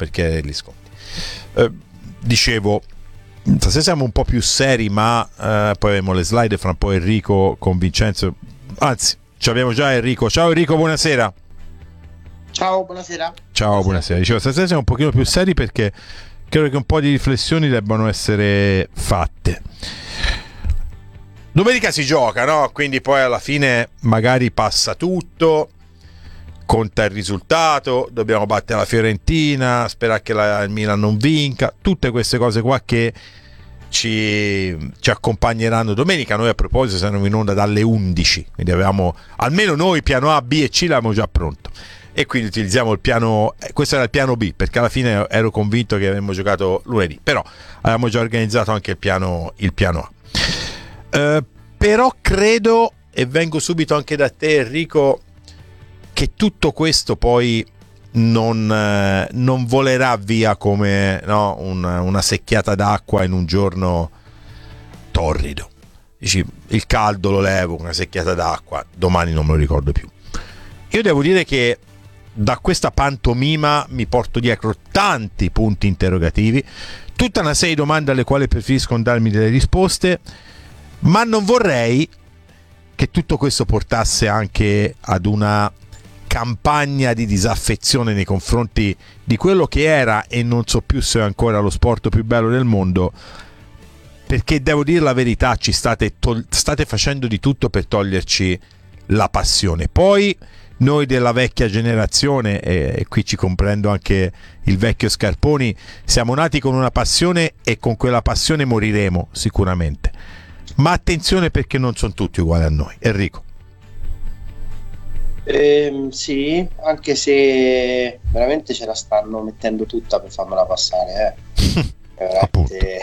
perché li sconti. Dicevo, stasera siamo un po' più seri, ma poi avremo le slide fra un po', Enrico con Vincenzo, anzi ci abbiamo già Enrico. Ciao Enrico, buonasera. Ciao, buonasera. Ciao, buonasera. Dicevo, stasera siamo un pochino più seri perché credo che un po' di riflessioni debbano essere fatte. Domenica si gioca, no? Quindi poi alla fine magari passa tutto, conta il risultato, dobbiamo battere la Fiorentina, sperare che il Milan non vinca, tutte queste cose qua che ci accompagneranno domenica. Noi a proposito saremo in onda dalle 11, quindi avevamo almeno noi piano A, B e C l'avevamo già pronto, e quindi utilizziamo il piano, questo era il piano B, perché alla fine ero convinto che avremmo giocato lunedì, però avevamo già organizzato anche il piano A. Però credo, e vengo subito anche da te Enrico, che tutto questo poi non volerà via come, no, una secchiata d'acqua in un giorno torrido. Dici, il caldo lo levo, una secchiata d'acqua, domani non me lo ricordo più. Io devo dire che da questa pantomima mi porto dietro tanti punti interrogativi, tutta una serie di domande alle quali preferisco non darmi delle risposte, ma non vorrei che tutto questo portasse anche ad una campagna di disaffezione nei confronti di quello che era, e non so più se è ancora, lo sport più bello del mondo, perché devo dire la verità, ci state facendo di tutto per toglierci la passione. Poi noi della vecchia generazione, e qui ci comprendo anche il vecchio Scarponi, siamo nati con una passione e con quella passione moriremo sicuramente, ma attenzione perché non sono tutti uguali a noi. Enrico. Sì, anche se veramente ce la stanno mettendo tutta per farmela passare, veramente.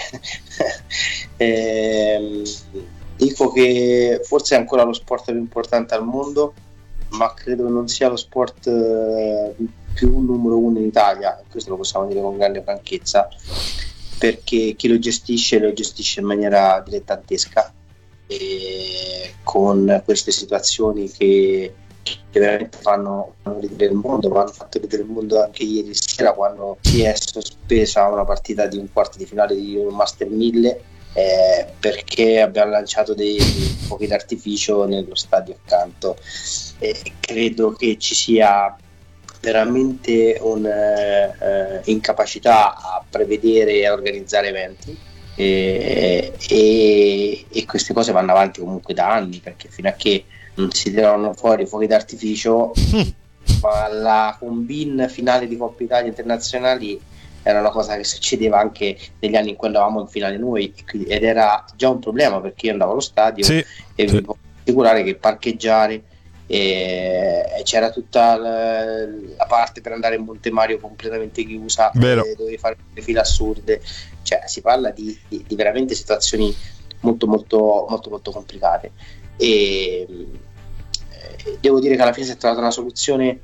Dico che forse è ancora lo sport più importante al mondo, ma credo che non sia lo sport più numero uno in Italia, questo lo possiamo dire con grande franchezza, perché chi lo gestisce in maniera dilettantesca, e con queste situazioni che veramente fanno ridere il mondo, ma hanno fatto ridere il mondo anche ieri sera quando si è sospesa una partita di un quarto di finale di un Master 1000 perché abbiamo lanciato dei fuochi d'artificio nello stadio accanto. Credo che ci sia veramente un'incapacità a prevedere e a organizzare eventi, e queste cose vanno avanti comunque da anni, perché fino a che non si tirano fuori fuochi d'artificio, ma la combine finale di Coppa Italia internazionali era una cosa che succedeva anche negli anni in cui andavamo in finale noi, ed era già un problema, perché io andavo allo stadio e vi posso assicurare che parcheggiare, e c'era tutta la parte per andare in Montemario completamente chiusa, dovevi fare delle file assurde, cioè si parla di veramente situazioni molto molto molto molto complicate, e devo dire che alla fine si è trovata una soluzione.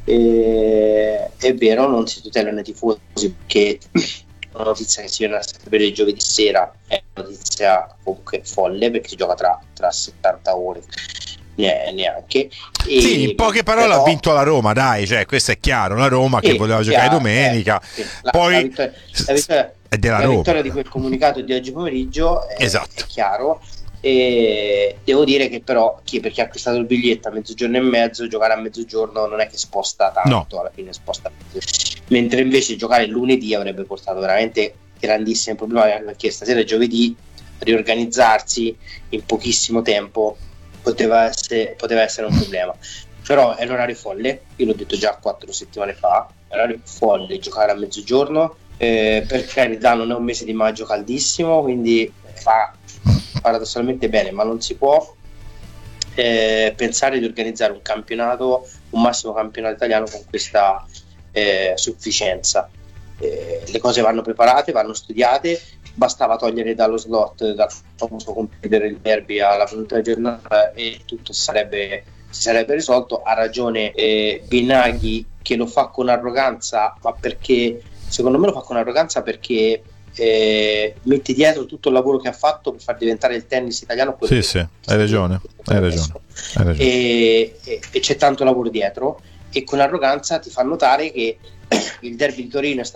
È vero, non si tutelano i tifosi, perché una notizia che si viene a sapere il giovedì sera è una notizia comunque folle, perché si gioca tra 70 ore neanche. Sì, in poche parole ha vinto la Roma, dai, cioè questo è chiaro, la Roma che voleva giocare domenica, poi la vittoria di quel comunicato di oggi pomeriggio è chiaro. E devo dire che però per chi ha acquistato il biglietto a mezzogiorno e mezzo, giocare a mezzogiorno non è che sposta tanto, alla fine sposta, mentre invece giocare lunedì avrebbe portato veramente grandissimi problemi, perché stasera è giovedì, riorganizzarsi in pochissimo tempo poteva essere un problema. Però è un orario folle, io l'ho detto già 4 settimane fa, è un orario folle giocare a mezzogiorno, per carità non è un mese di maggio caldissimo, quindi fa paradossalmente bene, ma non si può pensare di organizzare un massimo campionato italiano con questa sufficienza. Le cose vanno preparate, vanno studiate, bastava togliere dallo slot, dal famoso computer, il derby alla penultima giornata e tutto si sarebbe risolto. Ha ragione Binaghi, che lo fa con arroganza, ma perché secondo me lo fa con arroganza perché mette dietro tutto il lavoro che ha fatto per far diventare il tennis italiano quello hai ragione. E c'è tanto lavoro dietro, e con arroganza ti fa notare che il derby di Torino